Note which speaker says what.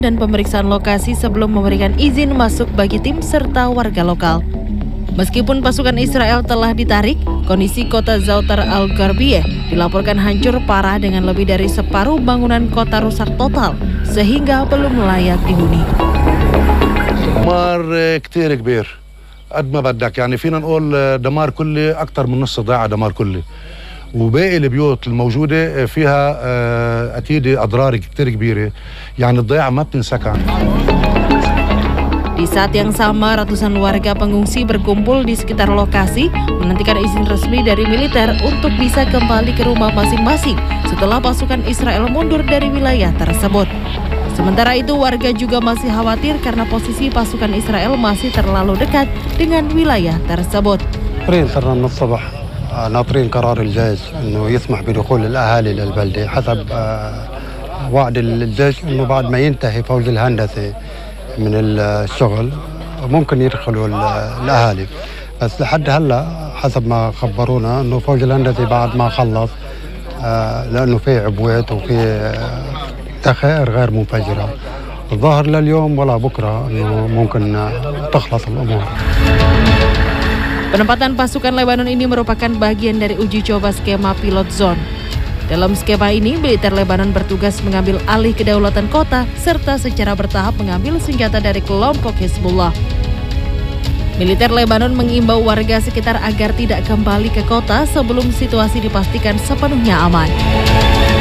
Speaker 1: dan pemeriksaan lokasi sebelum memberikan izin masuk bagi tim serta warga lokal. Meskipun pasukan Israel telah ditarik, kondisi kota Zautar al-Gharbiyeh dilaporkan hancur parah dengan lebih dari separuh bangunan kota rusak total, sehingga belum layak dihuni.
Speaker 2: دمار كتير كبير قد ما بدك يعني فينا نقول دمار كلي أكثر من نص ضاع دمار كلي وباقي البيوت الموجودة فيها أكيد أضرار كتير كبيرة يعني الضياع ما بتنسكن.
Speaker 1: Di saat yang sama, ratusan warga pengungsi berkumpul di sekitar lokasi menantikan izin resmi dari militer untuk bisa kembali ke rumah masing-masing setelah pasukan Israel mundur dari wilayah tersebut. Sementara itu, warga juga masih khawatir karena posisi pasukan Israel masih terlalu dekat dengan wilayah tersebut.
Speaker 3: صرنا من الصبح ناطرين قرار الجيش انه يسمح بدخول الاهالي للبلده حسب وعد الجيش انه بعد ما ينتهي فوز الهندسه من الشغل ممكن يدخلوا الاهالي بس لحد هلا حسب ما خبرونا انه فوز الهندسه بعد ما خلص لانه في عبوات وفي ذخائر غير منفجره الظاهر لليوم ولا بكره انه ممكن تخلص الامور.
Speaker 1: Penempatan pasukan Lebanon ini merupakan bagian dari uji coba skema pilot zone. Dalam skema ini, militer Lebanon bertugas mengambil alih kedaulatan kota serta secara bertahap mengambil senjata dari kelompok Hezbollah. Militer Lebanon mengimbau warga sekitar agar tidak kembali ke kota sebelum situasi dipastikan sepenuhnya aman.